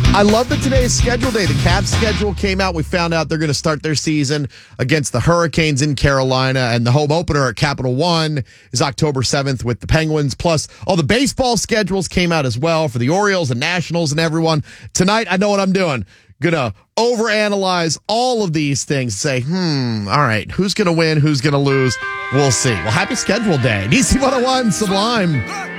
I love that today's schedule day. The Cavs schedule came out. We found out they're going to start their season against the Hurricanes in Carolina, and the home opener at Capital One is October 7th with the Penguins. Plus, all the baseball schedules came out as well for the Orioles and Nationals and everyone. Tonight, I know what I'm doing. Gonna overanalyze all of these things. Say, all right, who's gonna win? Who's gonna lose? We'll see. Well, happy schedule day. DC 101 Sublime.